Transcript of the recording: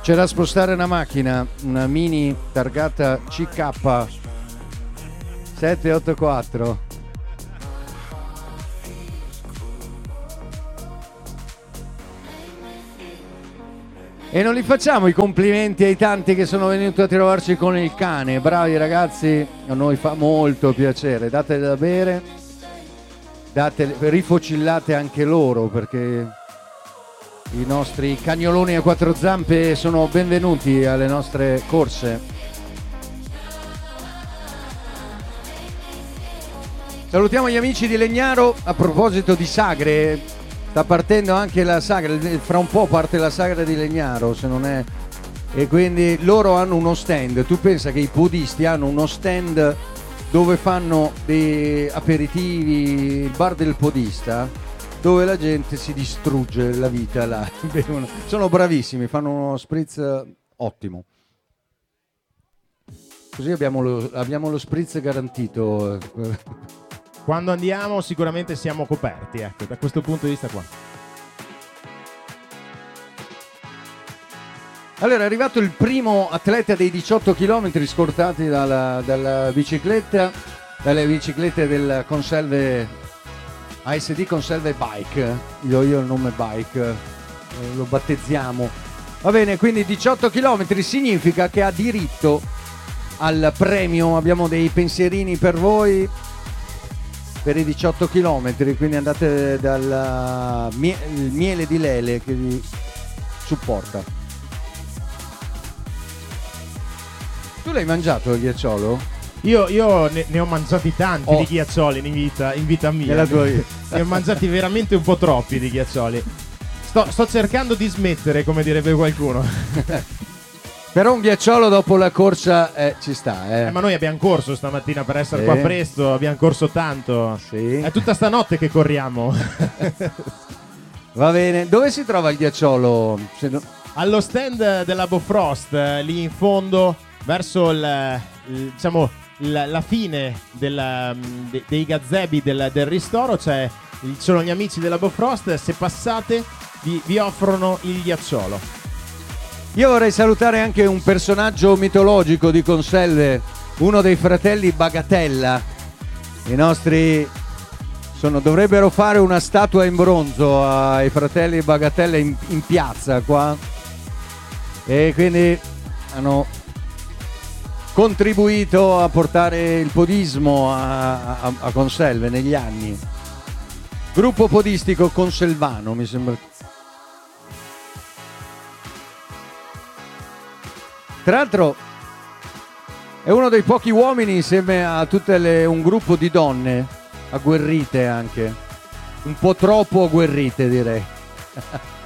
C'è da spostare una macchina, una Mini targata CK784. E non li facciamo i complimenti ai tanti che sono venuti a trovarci con il cane. Bravi ragazzi, a noi fa molto piacere. Datele da bere, rifocillate anche loro, perché i nostri cagnoloni a quattro zampe sono benvenuti alle nostre corse. Salutiamo gli amici di Legnaro. A proposito di sagre, sta partendo anche la sagra, fra un po' parte la sagra di Legnaro, se non è, e quindi loro hanno uno stand. Tu pensa che i podisti hanno uno stand dove fanno dei aperitivi, il bar del podista, dove la gente si distrugge la vita là. Sono bravissimi, fanno uno spritz ottimo. Così abbiamo lo spritz garantito. Quando andiamo sicuramente siamo coperti, ecco, da questo punto di vista qua. Allora è arrivato il primo atleta dei 18 km scortati dalla bicicletta, dalle biciclette del Conselve ASD Conselve Bike. Io il nome Bike, lo battezziamo. Va bene, quindi 18 km significa che ha diritto al premio. Abbiamo dei pensierini per voi per i 18 km, quindi andate dal il miele di Lele che vi supporta. Tu l'hai mangiato il ghiacciolo? Io ne ho mangiati tanti di ghiaccioli in vita mia. Nella tua vita. Ne ho mangiati veramente un po' troppi di ghiaccioli. Sto cercando di smettere, come direbbe qualcuno. Però un ghiacciolo dopo la corsa ci sta. Ma noi abbiamo corso stamattina per essere qua presto, abbiamo corso tanto. Sì. È tutta stanotte che corriamo. Va bene, dove si trova il ghiacciolo? Allo stand della Bofrost, lì in fondo, verso diciamo la fine dei gazebi del ristoro, sono gli amici della Bofrost. Se passate vi offrono il ghiacciolo. Io vorrei salutare anche un personaggio mitologico di Conselve, uno dei fratelli Bagatella. I nostri dovrebbero fare una statua in bronzo ai fratelli Bagatella in piazza qua, e quindi hanno contribuito a portare il podismo a Conselve negli anni. Gruppo podistico conselvano, mi sembra. Tra l'altro è uno dei pochi uomini insieme a un gruppo di donne agguerrite, anche un po' troppo agguerrite direi.